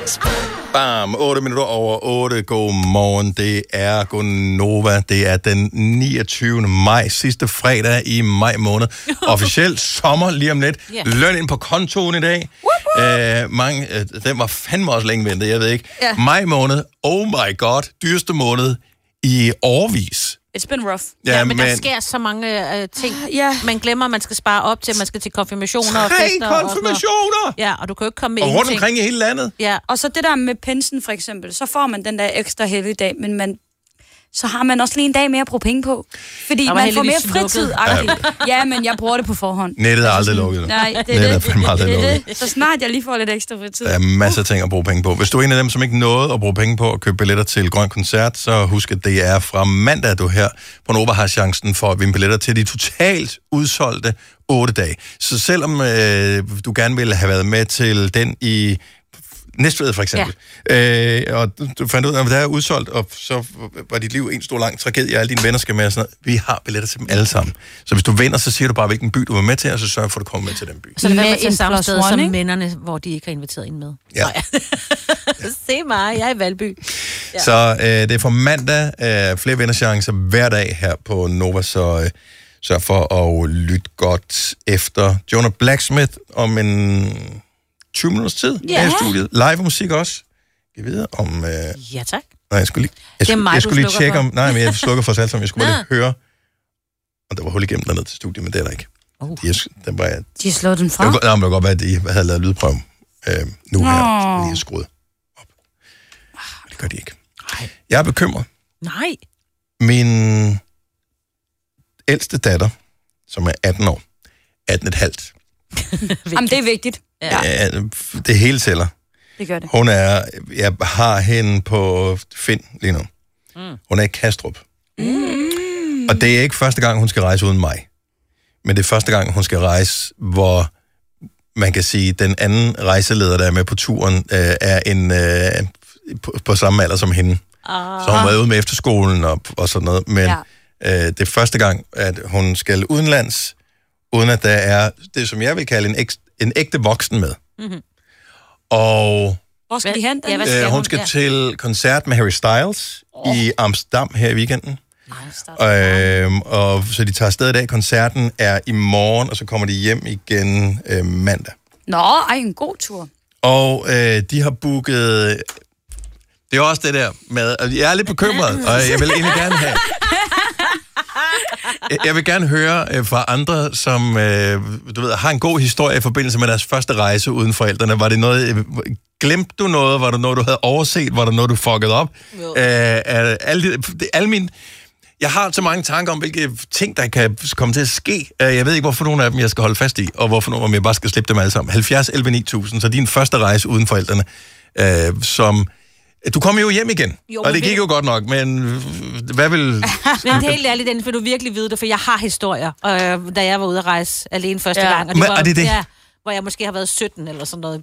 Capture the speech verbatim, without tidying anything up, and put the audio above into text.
Bam, otte minutter over otte. Godmorgen, det er Gonova. Det er den niogtyvende maj, sidste fredag i maj måned. Officielt sommer lige om lidt. Yeah. Løn ind på kontoen i dag. Uh, mange, uh, den var fandme også længe ventet, jeg ved ikke. Yeah. Maj måned, oh my god, dyreste måned i årevis. It's been rough. Ja, ja men, men der sker så mange uh, ting. Yeah. Man glemmer, man skal spare op til, man skal til konfirmationer og fester. Tre konfirmationer! Og ja, og du kan jo ikke komme med og ingenting. rundt omkring i hele landet. Ja, og så det der med pensen for eksempel, så får man den der ekstra helligdag, men man så har man også lige en dag mere at bruge penge på. Fordi man får mere fritid. Ja. ja, men jeg bruger det på forhånd. Nettet er aldrig lukket nu. Nej, det er Nettet det. er aldrig lukket. Det. Så snart jeg lige får lidt ekstra fritid. Der er masser af ting at bruge penge på. Hvis du er en af dem, som ikke nåede at bruge penge på at købe billetter til Grøn Koncert, så husk, at det er fra mandag, du her på Nova har chancen for at vinde billetter til de totalt udsolgte otte dage. Så selvom øh, du gerne ville have været med til den i Næstved for eksempel. Ja. Øh, og du fandt ud af, at det er udsolgt, og så var dit liv en stor lang tragedie, og alle dine venner skal med og sådan noget. Vi har billetter til dem alle sammen. Så hvis du vinder, så siger du bare, hvilken by du var med til, og så sørger for, at du kommer med til den by. Så det er til samme sted som vennerne, hvor de ikke har inviteret ind med. Ja. ja. Se mig, jeg er i Valby. Ja. Så øh, det er for mandag. Øh, flere vinderchancer hver dag her på Nova, så øh, sørg for at lytte godt efter Jonah Blacksmith om en tyve minutters tid ja. her i studiet. Live musik også. Jeg ved om... Øh... Ja, tak. Nej, jeg skulle lige, jeg skulle, mig, jeg skulle lige tjekke for. om... Nej, men jeg slukker for os alle sammen. Jeg skulle bare lige høre... Og der var hul igennem dernede til studiet, men det er der ikke. Oh. De, er, den var, de har slået den fra? Det var, nej, men det var godt være, at de havde lavet lydprøve øh, nu her. Så de har skruet op. Men det gør de ikke. Nej. Jeg er bekymret. Nej. Min ældste datter, som er atten år, atten et halvt. Jamen, det er vigtigt. Ja. Det hele tæller. Det gør det. Hun er, jeg har hende på Finn lige nu. Mm. Hun er i Kastrup. Mm. Og det er ikke første gang, hun skal rejse uden mig. Men det er første gang, hun skal rejse, hvor man kan sige, den anden rejseleder, der er med på turen, øh, er en øh, på, på samme alder som hende. Ah. Så hun var ude med efterskolen og, og sådan noget. Men ja. øh, det er første gang, at hun skal udenlands, uden at der er det, som jeg vil kalde en, ek, en ægte voksen med. Mm-hmm. Og hvor skal de hen? Ja, skal øh, hun, hun skal ja. til koncert med Harry Styles oh. i Amsterdam her i weekenden. Øhm, og så de tager afsted i dag. Koncerten er i morgen, og så kommer de hjem igen øh, mandag. Nå, ej, en god tur. Og øh, de har booket... Det er også det der med... Jeg er lidt bekymret, og jeg vil egentlig gerne have... Jeg vil gerne høre øh, fra andre, som øh, du ved, har en god historie i forbindelse med deres første rejse uden forældrene. Var det noget... Øh, glemte du noget? Var det noget, du havde overset? Var det noget, du fuckede op? Øh, alle, alle mine... Jeg har så mange tanker om, hvilke ting, der kan komme til at ske. Jeg ved ikke, hvorfor nogle af dem, jeg skal holde fast i, og hvorfor nogle af dem, jeg bare skal slippe dem alle sammen. halvfjerds elleve ni tusind, så din første rejse uden forældrene, øh, som... Du kommer jo hjem igen, jo, og det gik jo godt nok, men hvad vil... Men helt ærligt, den vil du virkelig vide det, for jeg har historier, øh, da jeg var ude at rejse alene første ja. gang. Og det men, var, er det det? Ja, hvor jeg måske har været sytten eller sådan noget.